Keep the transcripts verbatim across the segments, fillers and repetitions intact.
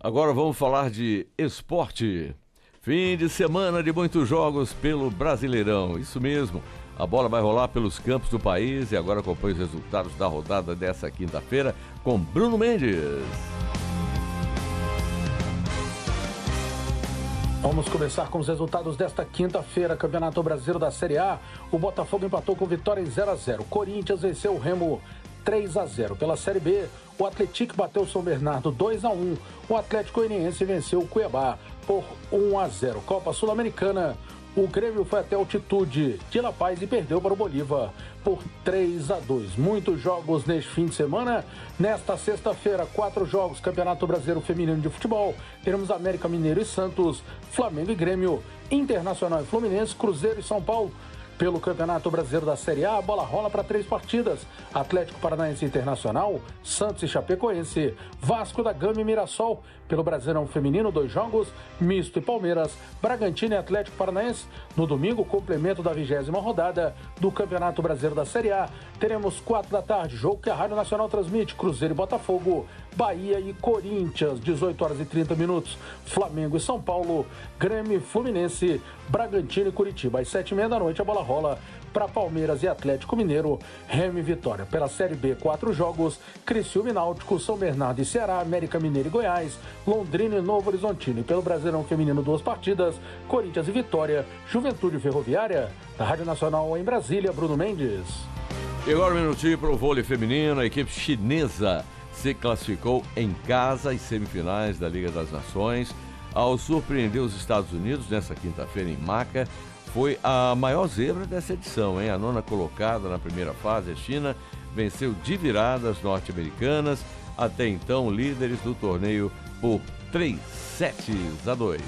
Agora vamos falar de esporte. Fim de semana de muitos jogos pelo Brasileirão. Isso mesmo, a bola vai rolar pelos campos do país e agora acompanhe os resultados da rodada dessa quinta-feira com Bruno Mendes. Vamos começar com os resultados desta quinta-feira. Campeonato Brasileiro da Série A. O Botafogo empatou com vitória em zero a zero. Corinthians venceu o Remo três a zero. Pela Série B, o Atlético bateu o São Bernardo dois a um. O Atlético Goianiense venceu o Cuiabá por um a zero. Copa Sul-Americana. O Grêmio foi até a altitude de La Paz e perdeu para o Bolívar por três a dois. Muitos jogos neste fim de semana. Nesta sexta-feira, quatro jogos. Campeonato Brasileiro Feminino de Futebol. Teremos América Mineiro e Santos, Flamengo e Grêmio, Internacional e Fluminense, Cruzeiro e São Paulo. Pelo Campeonato Brasileiro da Série A, a bola rola para três partidas. Atlético Paranaense Internacional, Santos e Chapecoense, Vasco da Gama e Mirassol. Pelo Brasileirão Feminino, dois jogos, Misto e Palmeiras, Bragantino e Atlético Paranaense. No domingo, complemento da vigésima rodada do Campeonato Brasileiro da Série A. Teremos quatro da tarde, jogo que a Rádio Nacional transmite, Cruzeiro e Botafogo, Bahia e Corinthians, dezoito horas e trinta minutos, Flamengo e São Paulo, Grêmio e Fluminense, Bragantino e Curitiba. Às sete e meia da noite, a bola rola para Palmeiras e Atlético Mineiro, Remo e Vitória. Pela Série B, quatro jogos, Criciúma e Náutico, São Bernardo e Ceará, América Mineiro e Goiás, Londrina e Novo Horizontino. E pelo Brasileirão Feminino, duas partidas, Corinthians e Vitória, Juventude Ferroviária. Da Rádio Nacional em Brasília, Bruno Mendes. E agora um minutinho para o vôlei feminino. A equipe chinesa se classificou em casa às semifinais da Liga das Nações ao surpreender os Estados Unidos nessa quinta-feira em Maca. Foi a maior zebra dessa edição, hein? A nona colocada na primeira fase, a China, venceu de virada as norte-americanas, até então líderes do torneio, por três sets a dois.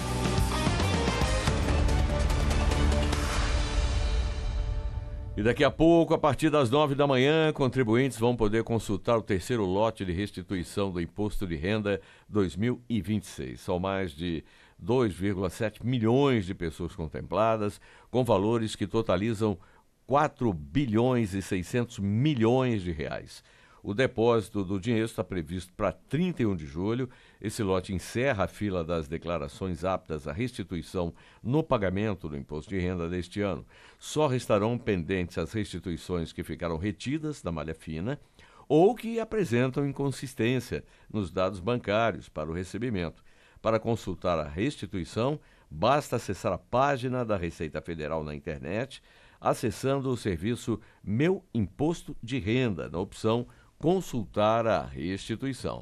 E daqui a pouco, a partir das nove da manhã, contribuintes vão poder consultar o terceiro lote de restituição do Imposto de Renda dois mil e vinte e seis. São mais de dois vírgula sete milhões de pessoas contempladas, com valores que totalizam quatro bilhões e seiscentos milhões de reais. O depósito do dinheiro está previsto para trinta e um de julho. Esse lote encerra a fila das declarações aptas à restituição no pagamento do imposto de renda deste ano. Só restarão pendentes as restituições que ficaram retidas da malha fina ou que apresentam inconsistência nos dados bancários para o recebimento. Para consultar a restituição, basta acessar a página da Receita Federal na internet, acessando o serviço Meu Imposto de Renda, na opção Consultar a Restituição.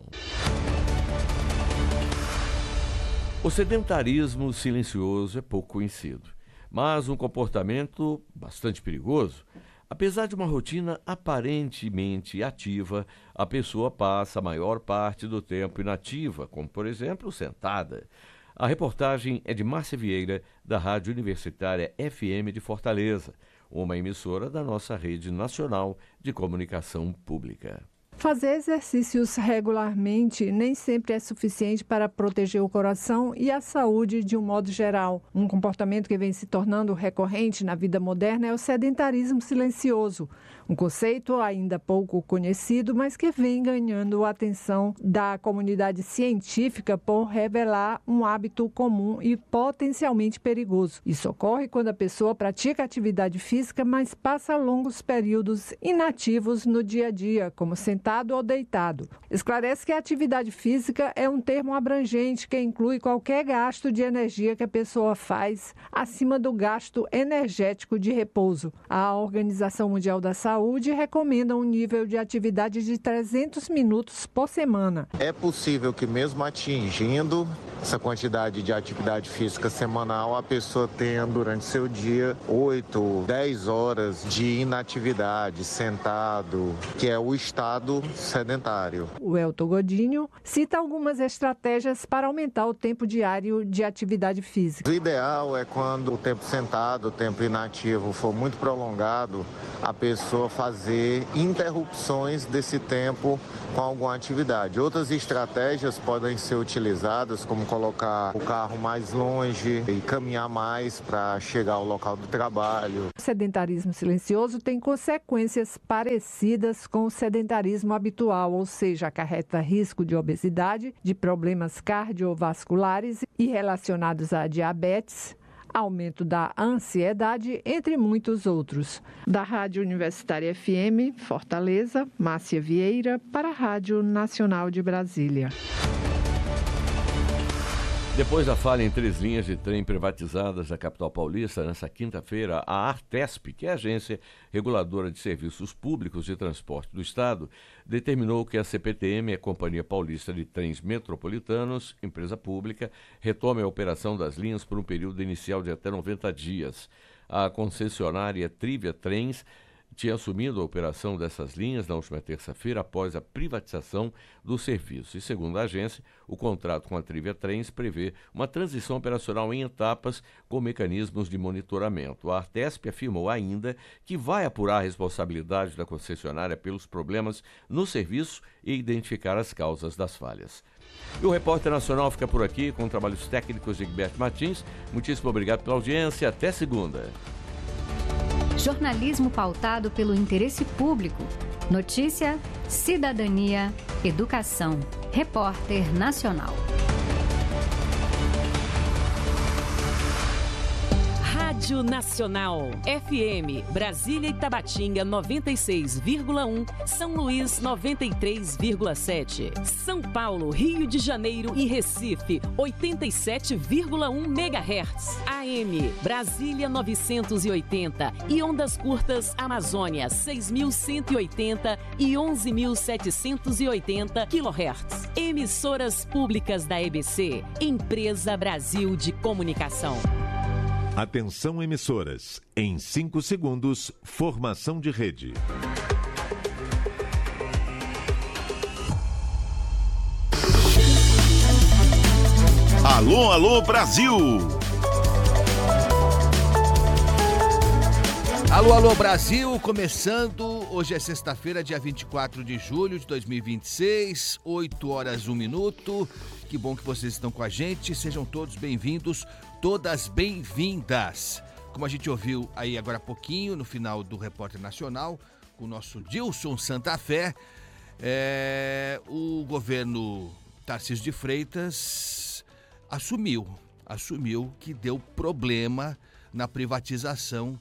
O sedentarismo silencioso é pouco conhecido, mas um comportamento bastante perigoso. Apesar de uma rotina aparentemente ativa, a pessoa passa a maior parte do tempo inativa, como, por exemplo, sentada. A reportagem é de Márcia Vieira, da Rádio Universitária F M de Fortaleza, uma emissora da nossa rede nacional de comunicação pública. Fazer exercícios regularmente nem sempre é suficiente para proteger o coração e a saúde de um modo geral. Um comportamento que vem se tornando recorrente na vida moderna é o sedentarismo silencioso, um conceito ainda pouco conhecido, mas que vem ganhando a atenção da comunidade científica por revelar um hábito comum e potencialmente perigoso. Isso ocorre quando a pessoa pratica atividade física, mas passa longos períodos inativos no dia a dia, como sentado ou deitado. Esclarece que a atividade física é um termo abrangente que inclui qualquer gasto de energia que a pessoa faz acima do gasto energético de repouso. A Organização Mundial da Saúde recomenda um nível de atividade de trezentos minutos por semana. É possível que mesmo atingindo essa quantidade de atividade física semanal, a pessoa tenha durante seu dia oito, dez horas de inatividade, sentado, que é o estado sedentário. O Elton Godinho cita algumas estratégias para aumentar o tempo diário de atividade física. O ideal é quando o tempo sentado, o tempo inativo for muito prolongado, a pessoa fazer interrupções desse tempo com alguma atividade. Outras estratégias podem ser utilizadas, como colocar o carro mais longe e caminhar mais para chegar ao local do trabalho. O sedentarismo silencioso tem consequências parecidas com o sedentarismo habitual, ou seja, acarreta risco de obesidade, de problemas cardiovasculares e relacionados à diabetes, aumento da ansiedade, entre muitos outros. Da Rádio Universitária F M, Fortaleza, Márcia Vieira, para a Rádio Nacional de Brasília. Depois da falha em três linhas de trem privatizadas da capital paulista, nesta quinta-feira, a Artesp, que é a Agência Reguladora de Serviços Públicos de Transporte do Estado, determinou que a C P T M, a Companhia Paulista de Trens Metropolitanos, empresa pública, retome a operação das linhas por um período inicial de até noventa dias. A concessionária Trivia Trens tinha assumido a operação dessas linhas na última terça-feira após a privatização do serviço. E, segundo a agência, o contrato com a Trivia Trens prevê uma transição operacional em etapas com mecanismos de monitoramento. A Artesp afirmou ainda que vai apurar a responsabilidade da concessionária pelos problemas no serviço e identificar as causas das falhas. E o Repórter Nacional fica por aqui com trabalhos técnicos de Egberto Martins. Muitíssimo obrigado pela audiência. Até segunda. Jornalismo pautado pelo interesse público. Notícia, cidadania, educação. Repórter Nacional. Rádio Nacional, F M, Brasília e Tabatinga noventa e seis vírgula um, São Luís noventa e três vírgula sete, São Paulo, Rio de Janeiro e Recife oitenta e sete vírgula um megahertz, A M, Brasília novecentos e oitenta e ondas curtas Amazônia seis mil cento e oitenta e onze mil setecentos e oitenta quilohertz. Emissoras públicas da E B C, Empresa Brasil de Comunicação. Atenção emissoras, em cinco segundos, formação de rede. Alô, alô, Brasil! Alô, alô, Brasil, começando, hoje é sexta-feira, dia vinte e quatro de julho de dois mil e vinte e seis, oito horas, um minuto. Que bom que vocês estão com a gente, sejam todos bem-vindos, todas bem-vindas. Como a gente ouviu aí agora há pouquinho, no final do Repórter Nacional, com o nosso Dilson Santa Fé, é, o governo Tarcísio de Freitas assumiu, assumiu que deu problema na privatização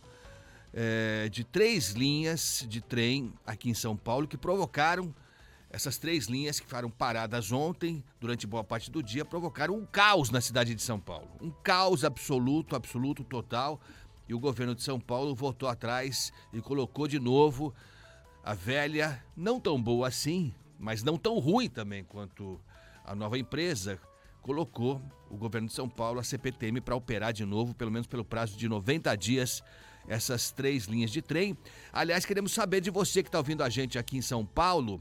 é, de três linhas de trem aqui em São Paulo, que provocaram essas três linhas que ficaram paradas ontem, durante boa parte do dia, provocaram um caos na cidade de São Paulo. Um caos absoluto, absoluto, total. E o governo de São Paulo voltou atrás e colocou de novo a velha, não tão boa assim, mas não tão ruim também quanto a nova empresa, colocou o governo de São Paulo, a C P T M, para operar de novo, pelo menos pelo prazo de noventa dias, essas três linhas de trem. Aliás, queremos saber de você que está ouvindo a gente aqui em São Paulo,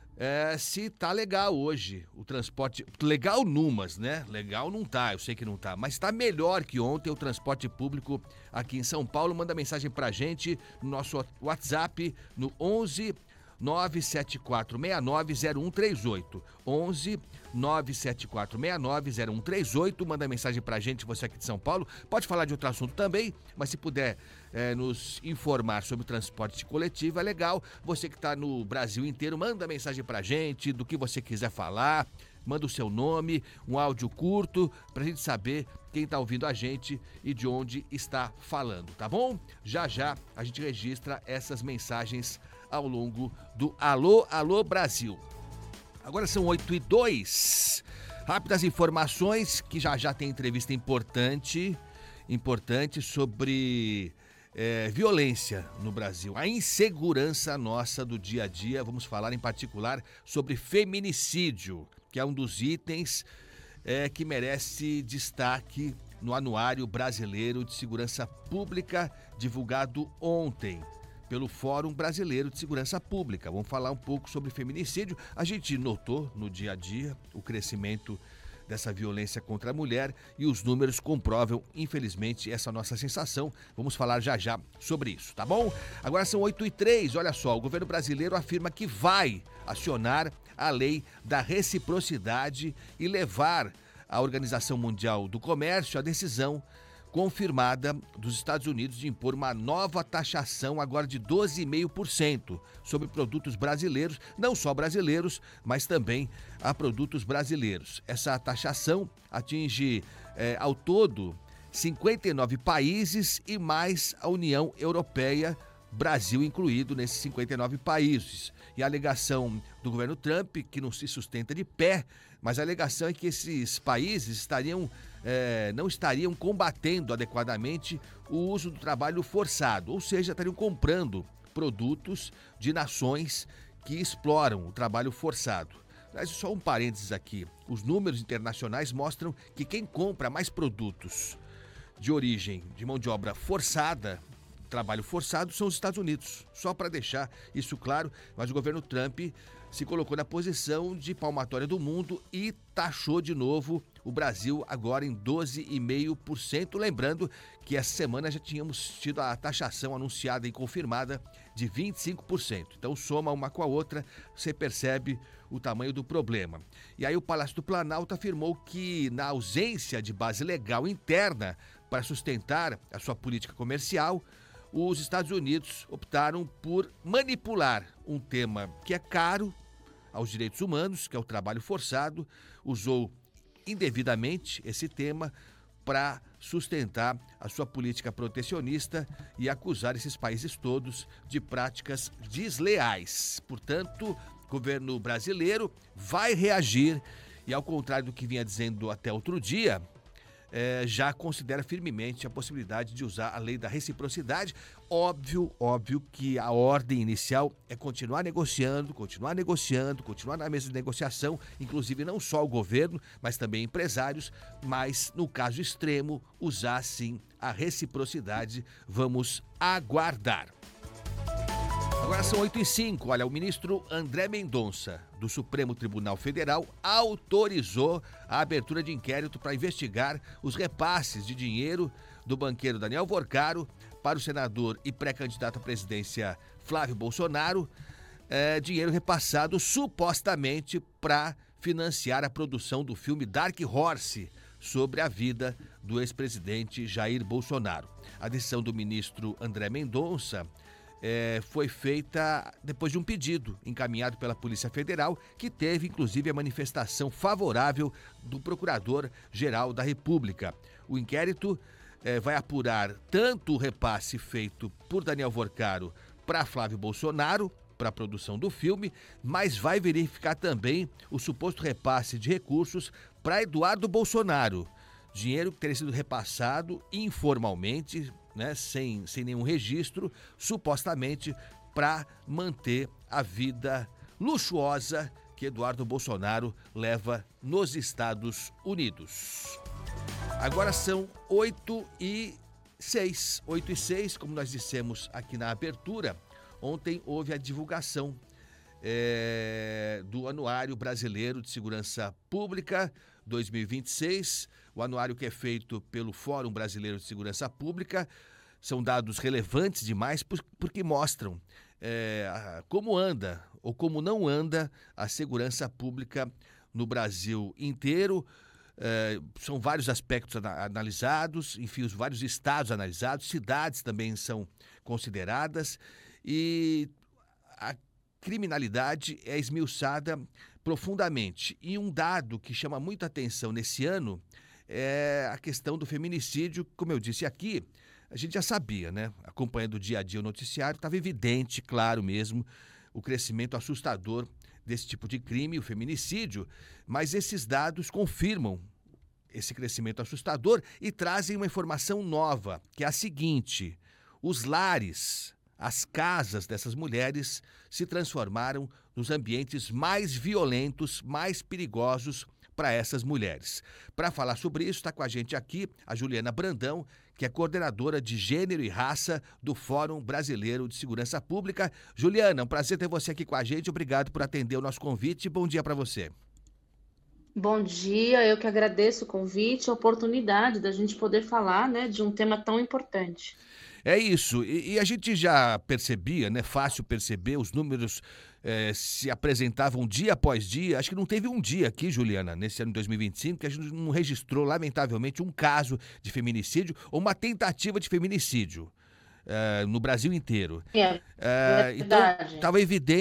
É, se tá legal hoje o transporte, legal numas, né? Legal não tá, eu sei que não tá, mas tá melhor que ontem o transporte público aqui em São Paulo. Manda mensagem pra gente no nosso WhatsApp no onze nove sete quatro seis nove zero um três oito. onze nove sete quatro seis nove zero um três oito. Manda mensagem pra gente, você aqui de São Paulo. Pode falar de outro assunto também, mas se puder é, nos informar sobre o transporte coletivo, é legal. Você que está no Brasil inteiro, manda mensagem pra gente do que você quiser falar. Manda o seu nome, um áudio curto, pra gente saber quem tá ouvindo a gente e de onde está falando, tá bom? Já já a gente registra essas mensagens ao longo do Alô, Alô Brasil. Agora são oito e dois. Rápidas informações, que já já tem entrevista importante, importante sobre é, violência no Brasil. A insegurança nossa do dia a dia. Vamos falar em particular sobre feminicídio, que é um dos itens é, que merece destaque no Anuário Brasileiro de Segurança Pública, divulgado ontem pelo Fórum Brasileiro de Segurança Pública. Vamos falar um pouco sobre feminicídio. A gente notou no dia a dia o crescimento dessa violência contra a mulher e os números comprovam, infelizmente, essa nossa sensação. Vamos falar já já sobre isso, tá bom? Agora são oito e três, olha só, o governo brasileiro afirma que vai acionar a lei da reciprocidade e levar a Organização Mundial do Comércio a decisão confirmada dos Estados Unidos de impor uma nova taxação agora de doze vírgula cinco por cento sobre produtos brasileiros, não só brasileiros, mas também a produtos brasileiros. Essa taxação atinge eh, ao todo cinquenta e nove países e mais a União Europeia, Brasil incluído nesses cinquenta e nove países. E a alegação do governo Trump, que não se sustenta de pé, mas a alegação é que esses países estariam, eh, não estariam combatendo adequadamente o uso do trabalho forçado, ou seja, estariam comprando produtos de nações que exploram o trabalho forçado. Mas só um parênteses aqui, os números internacionais mostram que quem compra mais produtos de origem de mão de obra forçada, trabalho forçado, são os Estados Unidos. Só para deixar isso claro, mas o governo Trump se colocou na posição de palmatória do mundo e taxou de novo o Brasil agora em doze vírgula cinco por cento. Lembrando que essa semana já tínhamos tido a taxação anunciada e confirmada de vinte e cinco por cento. Então soma uma com a outra, você percebe o tamanho do problema. E aí o Palácio do Planalto afirmou que, na ausência de base legal interna para sustentar a sua política comercial, os Estados Unidos optaram por manipular um tema que é caro aos direitos humanos, que é o trabalho forçado, usou indevidamente esse tema para sustentar a sua política protecionista e acusar esses países todos de práticas desleais. Portanto, o governo brasileiro vai reagir e, ao contrário do que vinha dizendo até outro dia, É, já considera firmemente a possibilidade de usar a lei da reciprocidade. Óbvio, óbvio que a ordem inicial é continuar negociando, continuar negociando, continuar na mesa de negociação, inclusive não só o governo, mas também empresários, mas no caso extremo, usar sim a reciprocidade. Vamos aguardar. Agora são oito e cinco. Olha, o ministro André Mendonça, do Supremo Tribunal Federal, autorizou a abertura de inquérito para investigar os repasses de dinheiro do banqueiro Daniel Vorcaro para o senador e pré-candidato à presidência Flávio Bolsonaro, é, dinheiro repassado supostamente para financiar a produção do filme Dark Horse, sobre a vida do ex-presidente Jair Bolsonaro. A decisão do ministro André Mendonça É, foi feita depois de um pedido encaminhado pela Polícia Federal, que teve inclusive a manifestação favorável do Procurador-Geral da República. O inquérito é, vai apurar tanto o repasse feito por Daniel Vorcaro para Flávio Bolsonaro, para a produção do filme, mas vai verificar também o suposto repasse de recursos para Eduardo Bolsonaro. Dinheiro que teria sido repassado informalmente, né, sem, sem nenhum registro, supostamente para manter a vida luxuosa que Eduardo Bolsonaro leva nos Estados Unidos. Agora são oito e seis. oito e seis, como nós dissemos aqui na abertura, ontem houve a divulgação é, do Anuário Brasileiro de Segurança Pública dois mil e vinte e seis, o anuário que é feito pelo Fórum Brasileiro de Segurança Pública. São dados relevantes demais porque mostram é, como anda ou como não anda a segurança pública no Brasil inteiro. É, são vários aspectos analisados, enfim, os vários estados analisados, cidades também são consideradas, e a criminalidade é esmiuçada profundamente. E um dado que chama muita atenção nesse ano é a questão do feminicídio. Como eu disse aqui, a gente já sabia, né? Acompanhando o dia a dia o noticiário, estava evidente, claro mesmo, o crescimento assustador desse tipo de crime, o feminicídio, mas esses dados confirmam esse crescimento assustador e trazem uma informação nova, que é a seguinte: os lares, as casas dessas mulheres se transformaram nos ambientes mais violentos, mais perigosos para essas mulheres. Para falar sobre isso, está com a gente aqui a Juliana Brandão, que é coordenadora de Gênero e Raça do Fórum Brasileiro de Segurança Pública. Juliana, é um prazer ter você aqui com a gente. Obrigado por atender o nosso convite. Bom dia para você. Bom dia, eu que agradeço o convite, a oportunidade da gente poder falar, né, de um tema tão importante. É isso, e, e a gente já percebia, né, fácil perceber os números é, se apresentavam dia após dia. Acho que não teve um dia aqui, Juliana, nesse ano de dois mil e vinte e cinco, que a gente não registrou, lamentavelmente, um caso de feminicídio ou uma tentativa de feminicídio. Uh, no Brasil inteiro. É, uh, então, estava evidente